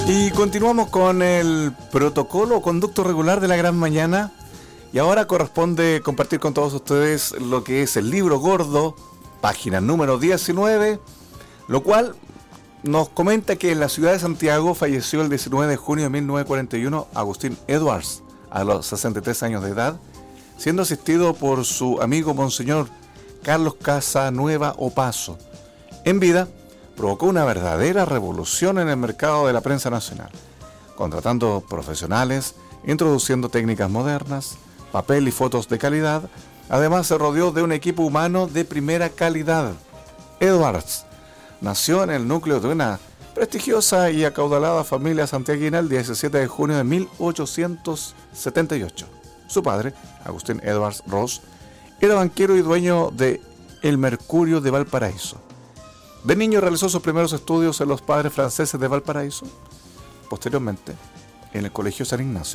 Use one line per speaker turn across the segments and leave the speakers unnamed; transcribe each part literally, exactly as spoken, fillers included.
Y continuamos con el protocolo o conducto regular de la gran mañana. Y ahora corresponde compartir con todos ustedes lo que es el libro gordo, página número diecinueve, lo cual nos comenta que en la ciudad de Santiago falleció el diecinueve de junio de mil novecientos cuarenta y uno Agustín Edwards, a los sesenta y tres años de edad, siendo asistido por su amigo Monseñor Carlos Casanueva Opaso. En vida, provocó una verdadera revolución en el mercado de la prensa nacional, contratando profesionales, introduciendo técnicas modernas, papel y fotos de calidad. Además, se rodeó de un equipo humano de primera calidad. Edwards nació en el núcleo de una prestigiosa y acaudalada familia santiaguina el diecisiete de junio de mil ochocientos setenta y ocho. Su padre, Agustín Edwards Ross, era banquero y dueño de El Mercurio de Valparaíso. De niño realizó sus primeros estudios en los Padres Franceses de Valparaíso, posteriormente en el Colegio San Ignacio.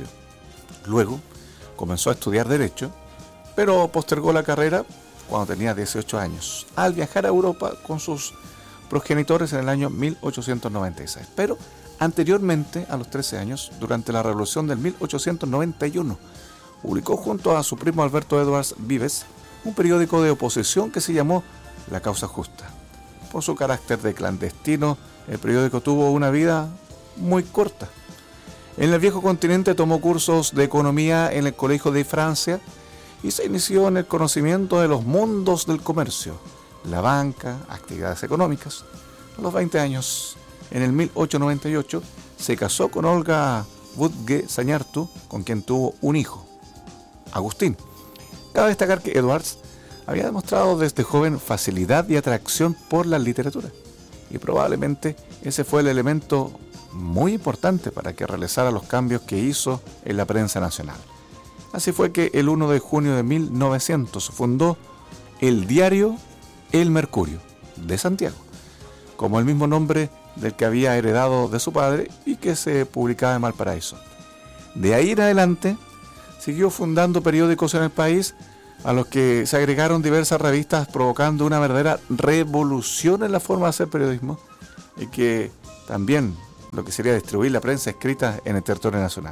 Luego comenzó a estudiar Derecho, pero postergó la carrera cuando tenía dieciocho años, al viajar a Europa con sus progenitores en el año mil ochocientos noventa y seis. Pero anteriormente, a los trece años, durante la Revolución del mil ochocientos noventa y uno, publicó junto a su primo Alberto Edwards Vives un periódico de oposición que se llamó La Causa Justa. Por su carácter de clandestino, el periódico tuvo una vida muy corta. En el viejo continente tomó cursos de economía en el Colegio de Francia y se inició en el conocimiento de los mundos del comercio, la banca, actividades económicas. A los veinte años, en el mil ochocientos noventa y ocho, se casó con Olga Budge Sañartu, con quien tuvo un hijo, Agustín. Cabe destacar que Edwards había demostrado desde joven facilidad y atracción por la literatura, y probablemente ese fue el elemento muy importante para que realizara los cambios que hizo en la prensa nacional. Así fue que el primero de junio de mil novecientos fundó el diario El Mercurio de Santiago, como el mismo nombre del que había heredado de su padre y que se publicaba en Valparaíso. De ahí en adelante siguió fundando periódicos en el país, a los que se agregaron diversas revistas, provocando una verdadera revolución en la forma de hacer periodismo, y que también lo que sería distribuir la prensa escrita en el territorio nacional.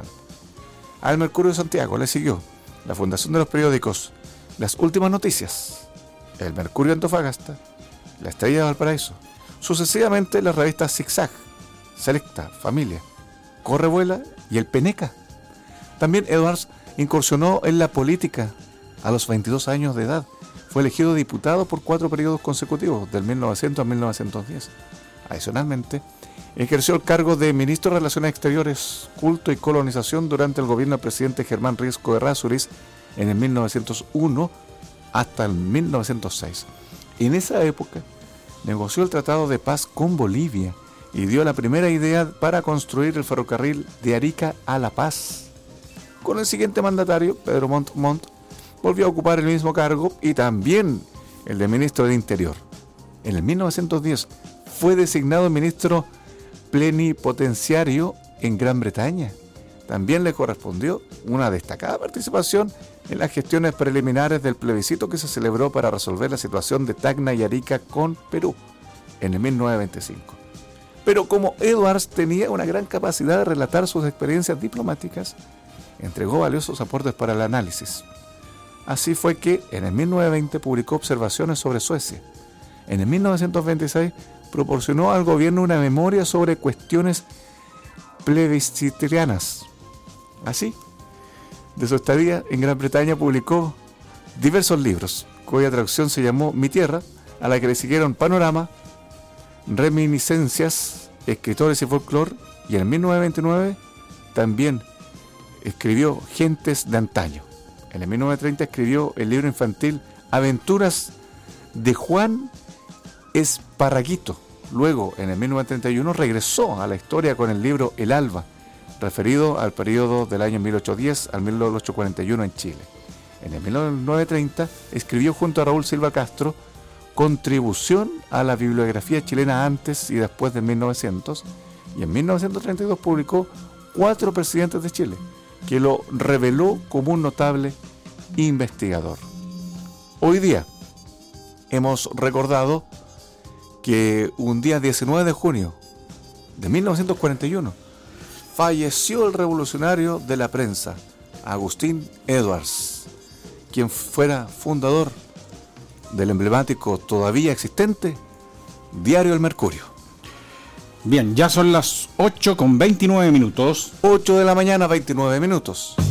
Al Mercurio de Santiago le siguió la fundación de los periódicos Las Últimas Noticias, El Mercurio de Antofagasta, La Estrella de Valparaíso, sucesivamente las revistas Zigzag, Selecta, Familia, Correvuela y El Peneca. También Edwards incursionó en la política. A los veintidós años de edad fue elegido diputado por cuatro periodos consecutivos, del mil novecientos a mil novecientos diez. Adicionalmente, ejerció el cargo de ministro de Relaciones Exteriores, Culto y Colonización durante el gobierno del presidente Germán Riesco Errázuriz en el mil novecientos uno hasta el mil novecientos seis. En esa época negoció el Tratado de Paz con Bolivia y dio la primera idea para construir el ferrocarril de Arica a La Paz. Con el siguiente mandatario, Pedro Montt Montt, volvió a ocupar el mismo cargo y también el de ministro de Interior. En el mil novecientos diez fue designado ministro plenipotenciario en Gran Bretaña. También le correspondió una destacada participación en las gestiones preliminares del plebiscito que se celebró para resolver la situación de Tacna y Arica con Perú en el mil novecientos veinticinco. Pero como Edwards tenía una gran capacidad de relatar sus experiencias diplomáticas, entregó valiosos aportes para el análisis. Así fue que en el mil novecientos veinte publicó observaciones sobre Suecia. En el mil novecientos veintiséis proporcionó al gobierno una memoria sobre cuestiones plebiscitarianas. Así, de su estadía en Gran Bretaña publicó diversos libros, cuya traducción se llamó Mi Tierra, a la que le siguieron Panorama, Reminiscencias, Escritores y Folclor, y en mil novecientos veintinueve también escribió Gentes de Antaño. En el mil novecientos treinta escribió el libro infantil Aventuras de Juan Esparraguito. Luego, en el mil novecientos treinta y uno, regresó a la historia con el libro El Alba, referido al periodo del año mil ochocientos diez al mil ochocientos cuarenta y uno en Chile. En el mil novecientos treinta escribió junto a Raúl Silva Castro Contribución a la bibliografía chilena antes y después de mil novecientos, y en mil novecientos treinta y dos publicó Cuatro presidentes de Chile, que lo reveló como un notable investigador. Hoy día hemos recordado que un día diecinueve de junio de mil novecientos cuarenta y uno falleció el revolucionario de la prensa, Agustín Edwards, quien fuera fundador del emblemático, todavía existente, Diario El Mercurio.
Bien, ya son las ocho con veintinueve minutos.
ocho de la mañana, veintinueve minutos.